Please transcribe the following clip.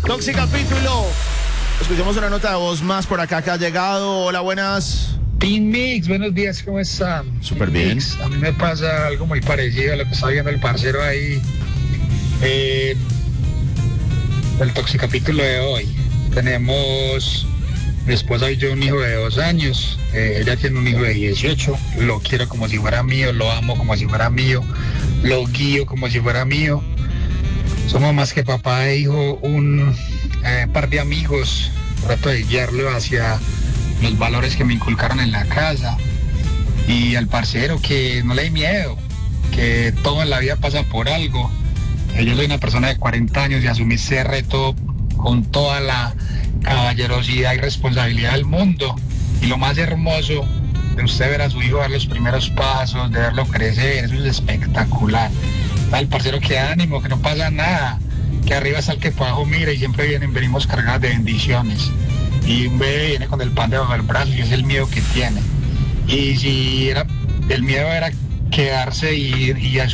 Toxicapítulo. Escuchemos una nota de voz más por acá que ha llegado. Hola, buenas. Team Mix, buenos días, ¿cómo están? Súper bien. Mix, a mí me pasa algo muy parecido a lo que está viendo el parcero ahí. El toxicapítulo de hoy. Tenemos mi esposa y yo un hijo de 2 años. Ella tiene un hijo de 18. Lo quiero como si fuera mío, lo amo como si fuera mío, lo guío como si fuera mío. Somos más que papá e hijo, un par de amigos. Trato de guiarlo hacia los valores que me inculcaron en la casa. Y al parcero que no le dé miedo, que todo en la vida pasa por algo. Yo soy una persona de 40 años y asumí ese reto con toda la caballerosidad y responsabilidad del mundo. Y lo más hermoso de usted ver a su hijo dar los primeros pasos, de verlo crecer, eso es espectacular. El parcero, que ánimo, que no pasa nada, que arriba está el que abajo mira, y siempre venimos cargados de bendiciones. Y un bebé viene con el pan debajo del brazo y es el miedo que tiene. Y si el miedo era quedarse y